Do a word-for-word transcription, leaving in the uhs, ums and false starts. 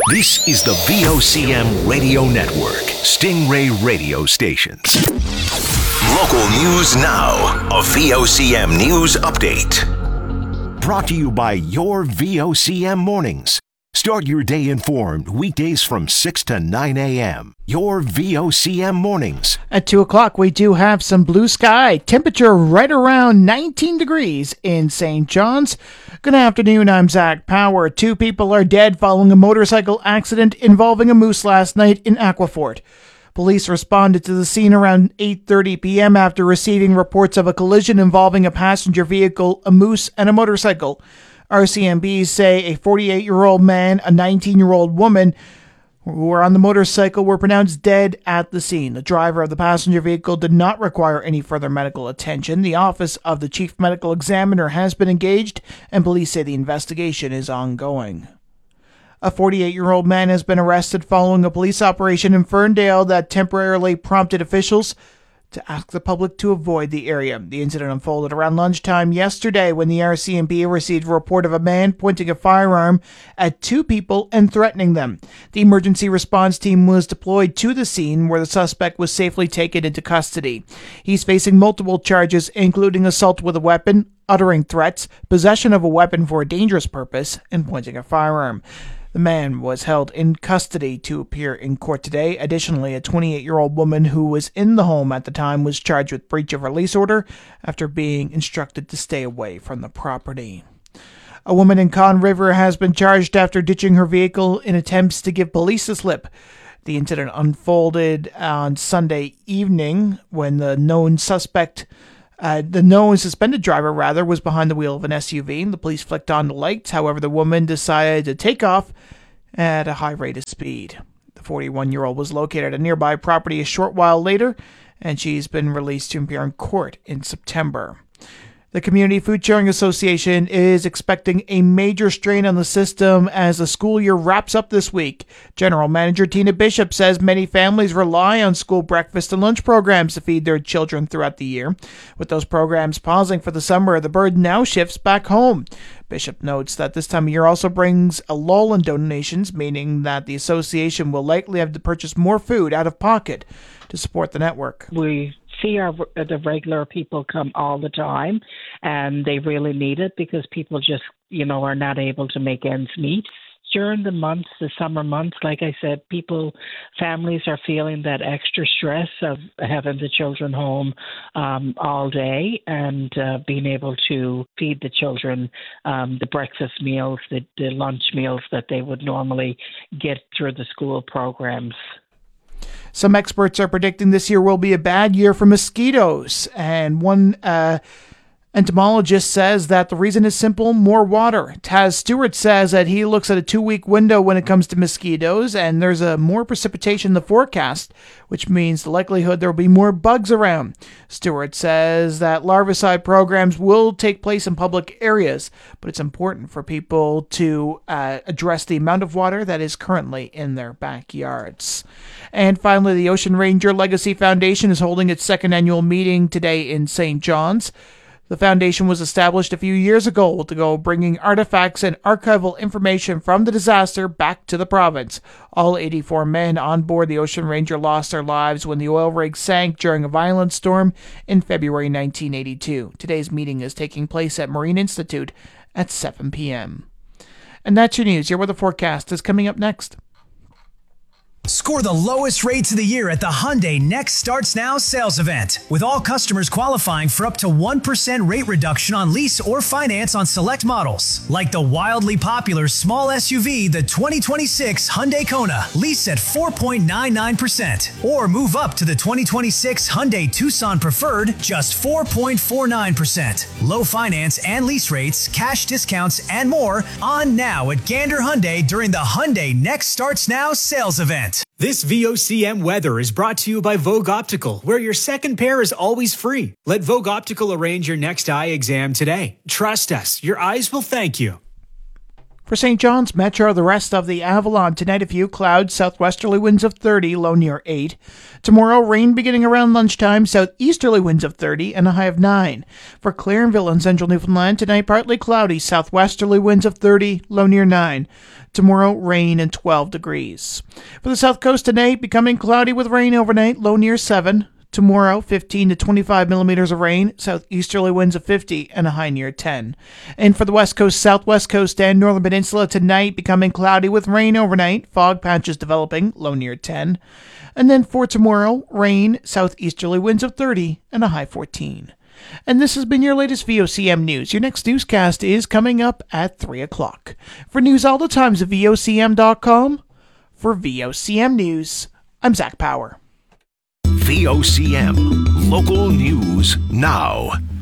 This is the V O C M Radio Network, Stingray Radio Stations. Local news now, a V O C M News Update. Brought to you by your V O C M Mornings. Start your day informed weekdays from six to nine a.m. Your V O C M Mornings. At two o'clock, we do have some blue sky. Temperature right around nineteen degrees in Saint John's. Good afternoon, I'm Zach Power. Two people are dead following a motorcycle accident involving a moose last night in Aquafort. Police responded to the scene around eight thirty p.m. after receiving reports of a collision involving a passenger vehicle, a moose, and a motorcycle. R C M Bs say a forty-eight-year-old man, a nineteen-year-old woman who were on the motorcycle were pronounced dead at the scene. The driver of the passenger vehicle did not require any further medical attention. The office of the chief medical examiner has been engaged, and police say the investigation is ongoing. A forty-eight-year-old man has been arrested following a police operation in Ferndale that temporarily prompted officials to ask the public to avoid the area. The incident unfolded around lunchtime yesterday when the R C M P received a report of a man pointing a firearm at two people and threatening them. The emergency response team was deployed to the scene where the suspect was safely taken into custody. He's facing multiple charges, including assault with a weapon, uttering threats, possession of a weapon for a dangerous purpose, and pointing a firearm. The man was held in custody to appear in court today. Additionally, a twenty-eight-year-old woman who was in the home at the time was charged with breach of release order after being instructed to stay away from the property. A woman in Conn River has been charged after ditching her vehicle in attempts to give police a slip. The incident unfolded on Sunday evening when the known suspect Uh, the known suspended driver, rather, was behind the wheel of an S U V. The police flicked on the lights. However, the woman decided to take off at a high rate of speed. The forty-one-year-old was located at a nearby property a short while later, and she's been released to appear in court in September. The Community Food Sharing Association is expecting a major strain on the system as the school year wraps up this week. General Manager Tina Bishop says many families rely on school breakfast and lunch programs to feed their children throughout the year. With those programs pausing for the summer, the burden now shifts back home. Bishop notes that this time of year also brings a lull in donations, meaning that the association will likely have to purchase more food out of pocket to support the network. We see our the regular people come all the time, and they really need it because people just, you know, are not able to make ends meet. During the months, the summer months, like I said, people, families are feeling that extra stress of having the children home um, all day and uh, being able to feed the children um, the breakfast meals, the, the lunch meals that they would normally get through the school programs. Some experts are predicting this year will be a bad year for mosquitoes, and one uh, entomologist says that the reason is simple: more water. Taz Stewart says that he looks at a two-week window when it comes to mosquitoes, and there's a more precipitation in the forecast, which means the likelihood there will be more bugs around. Stewart says that larvicide programs will take place in public areas, but it's important for people to uh, address the amount of water that is currently in their backyards. And finally, the Ocean Ranger Legacy Foundation is holding its second annual meeting today in Saint John's. The foundation was established a few years ago to go bringing artifacts and archival information from the disaster back to the province. All eighty-four men on board the Ocean Ranger lost their lives when the oil rig sank during a violent storm in February nineteen eighty-two. Today's meeting is taking place at Marine Institute at seven p.m. And that's your news. Your weather forecast is coming up next. Score the lowest rates of the year at the Hyundai Next Starts Now sales event, with all customers qualifying for up to one percent rate reduction on lease or finance on select models, like the wildly popular small S U V, the twenty twenty-six Hyundai Kona, lease at four point nine nine percent, or move up to the twenty twenty-six Hyundai Tucson Preferred, just four point four nine percent. Low finance and lease rates, cash discounts, and more on now at Gander Hyundai during the Hyundai Next Starts Now sales event. This V O C M weather is brought to you by Vogue Optical, where your second pair is always free. Let Vogue Optical arrange your next eye exam today. Trust us, your eyes will thank you. For For Saint John's Metro, the rest of the Avalon, tonight a few clouds, southwesterly winds of thirty, low near eight. Tomorrow, rain beginning around lunchtime, southeasterly winds of thirty, and a high of nine. For Clarenville and central Newfoundland, tonight partly cloudy, southwesterly winds of thirty, low near nine. Tomorrow, rain and twelve degrees. For the south coast tonight, becoming cloudy with rain overnight, low near seven. Tomorrow, fifteen to twenty-five millimeters of rain, southeasterly winds of fifty, and a high near ten. And for the west coast, southwest coast, and northern peninsula tonight, becoming cloudy with rain overnight, fog patches developing, low near ten. And then for tomorrow, rain, southeasterly winds of thirty, and a high fourteen. And this has been your latest V O C M news. Your next newscast is coming up at three o'clock. For news all the times at V O C M dot com, for V O C M News, I'm Zach Power. V O C M, local news now.